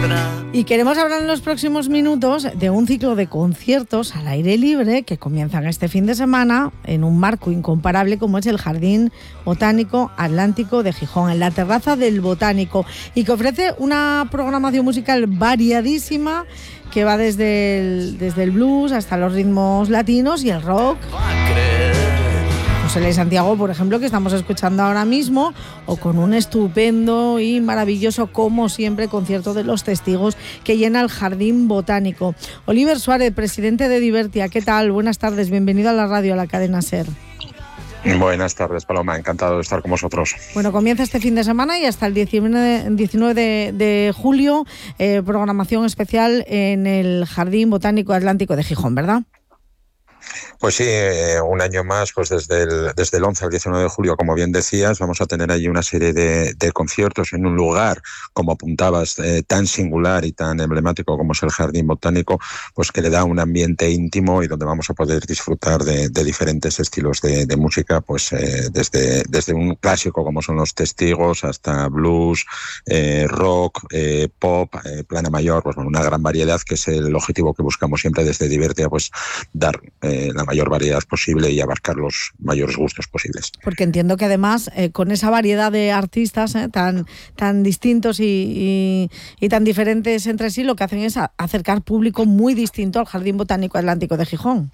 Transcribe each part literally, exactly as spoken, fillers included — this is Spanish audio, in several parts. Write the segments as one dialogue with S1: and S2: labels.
S1: piedra.
S2: Y queremos hablar en los próximos minutos de un ciclo de conciertos al aire libre que comienzan este fin de semana en un marco incomparable como es el Jardín Botánico Atlántico de Gijón, en la terraza del Botánico, y que ofrece una programación musical variadísima que va desde el, desde el blues hasta los ritmos latinos y el rock. José Luis Santiago, por ejemplo, que estamos escuchando ahora mismo, o con un estupendo y maravilloso, como siempre, concierto de Los Testigos que llena el Jardín Botánico. Oliver Suárez, presidente de Divertia, ¿qué tal? Buenas tardes, bienvenido a la radio, a la cadena SER.
S3: Buenas tardes, Paloma, encantado de estar con vosotros.
S2: Bueno, comienza este fin de semana y hasta el diecinueve de, de julio, eh, programación especial en el Jardín Botánico Atlántico de Gijón, ¿verdad?
S3: Pues sí, eh, un año más, pues desde el, desde el once al diecinueve de julio, como bien decías, vamos a tener allí una serie de, de conciertos en un lugar, como apuntabas, eh, tan singular y tan emblemático como es el Jardín Botánico, pues que le da un ambiente íntimo y donde vamos a poder disfrutar de, de diferentes estilos de, de música, pues eh, desde, desde un clásico como son Los Testigos hasta blues, eh, rock, eh, pop, eh, plana mayor, pues bueno, una gran variedad, que es el objetivo que buscamos siempre desde Divertia, pues dar eh, la mayor variedad posible y abarcar los mayores gustos posibles.
S2: Porque entiendo que además eh, con esa variedad de artistas eh, tan, tan distintos y, y, y tan diferentes entre sí, lo que hacen es a, acercar público muy distinto al Jardín Botánico Atlántico de Gijón.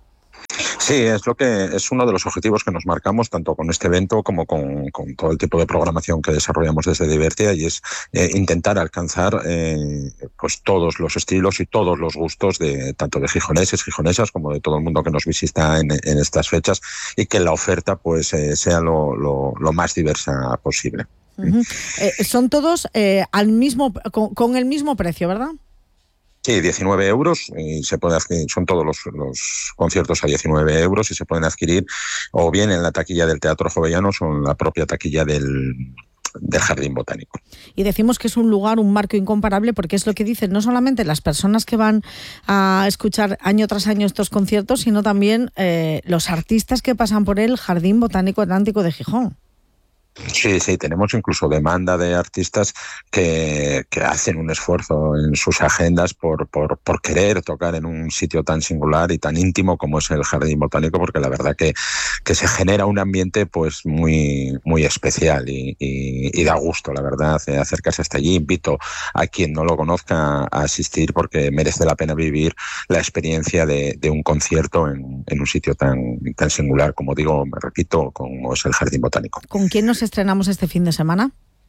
S3: Sí, es lo que es uno de los objetivos que nos marcamos tanto con este evento como con, con todo el tipo de programación que desarrollamos desde Divertia, y es eh, intentar alcanzar eh, pues todos los estilos y todos los gustos de tanto de gijoneses, gijonesas, como de todo el mundo que nos visita en, en estas fechas, y que la oferta pues eh, sea lo, lo, lo más diversa posible.
S2: Uh-huh. Eh, son todos eh, al mismo con, con el mismo precio, ¿verdad?
S3: Sí, diecinueve euros, y se puede adquirir, son todos los, los conciertos a diecinueve euros y se pueden adquirir o bien en la taquilla del Teatro Jovellanos o en la propia taquilla del, del Jardín Botánico.
S2: Y decimos que es un lugar, un marco incomparable, porque es lo que dicen no solamente las personas que van a escuchar año tras año estos conciertos, sino también eh, los artistas que pasan por el Jardín Botánico Atlántico de Gijón.
S3: Sí, sí, tenemos incluso demanda de artistas que, que hacen un esfuerzo en sus agendas por, por, por querer tocar en un sitio tan singular y tan íntimo como es el Jardín Botánico, porque la verdad que, que se genera un ambiente pues muy, muy especial y, y, y da gusto, la verdad, acercarse hasta allí. Invito a quien no lo conozca a asistir, porque merece la pena vivir la experiencia de, de un concierto en, en un sitio tan, tan singular, como digo, me repito, como es el Jardín Botánico.
S2: ¿Con quién nos estrenamos este fin de semana?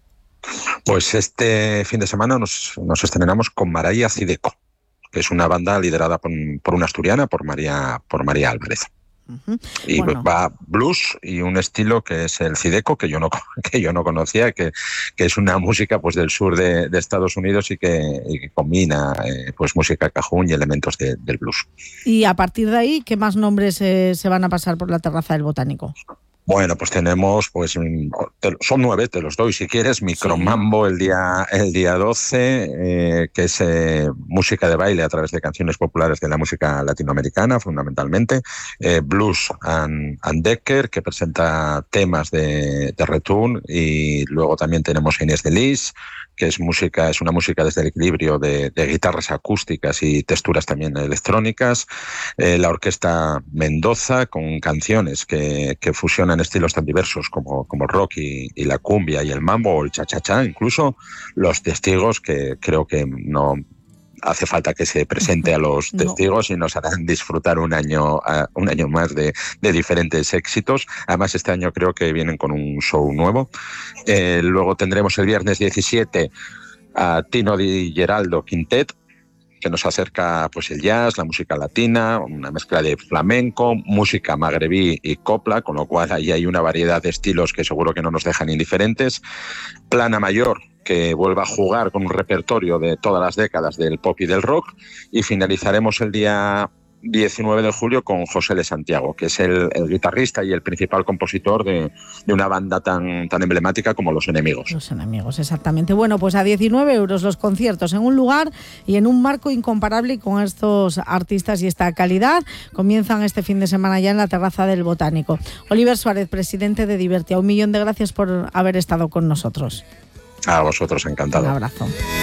S3: Pues este fin de semana nos, nos estrenamos con Maraya Cideco, que es una banda liderada por, por una asturiana, por María, por María Álvarez. Uh-huh. Y bueno, va blues y un estilo que es el cideco, que yo no que yo no conocía, que, que es una música pues del sur de, de Estados Unidos y que, y que combina eh, pues música cajún y elementos de, del blues.
S2: Y a partir de ahí, ¿qué más nombres eh, se van a pasar por la terraza del Botánico?
S3: Bueno, pues tenemos, pues te, son nueve, te los doy si quieres. Micromambo el día el día doce, eh, que es eh, música de baile a través de canciones populares de la música latinoamericana, fundamentalmente. Eh, Blues and, and Decker, que presenta temas de, de Return, y luego también tenemos Inés de Lis, que es música, es una música desde el equilibrio de, de guitarras acústicas y texturas también electrónicas. Eh, la Orquesta Mendoza, con canciones que, que fusionan estilos tan diversos como, como el rock y, y la cumbia y el mambo o el cha-cha-cha, incluso Los Testigos, que creo que no hace falta que se presente a los testigos no. y nos harán disfrutar un año uh, un año más de, de diferentes éxitos. Además, este año creo que vienen con un show nuevo. Eh, luego tendremos el viernes diecisiete a Tino Di Geraldo Quintet, que nos acerca pues el jazz, la música latina, una mezcla de flamenco, música magrebí y copla, con lo cual ahí hay una variedad de estilos que seguro que no nos dejan indiferentes. Plana Mayor, que vuelva a jugar con un repertorio de todas las décadas del pop y del rock, y finalizaremos el día diecinueve de julio con José Luis Santiago, que es el, el guitarrista y el principal compositor de, de una banda tan, tan emblemática como Los Enemigos.
S2: Los Enemigos, exactamente. Bueno, pues a diecinueve euros los conciertos en un lugar y en un marco incomparable, y con estos artistas y esta calidad comienzan este fin de semana ya en la terraza del Botánico. Oliver Suárez, presidente de Divertia, un millón de gracias por haber estado con nosotros.
S3: A vosotros, encantado.
S2: Un abrazo.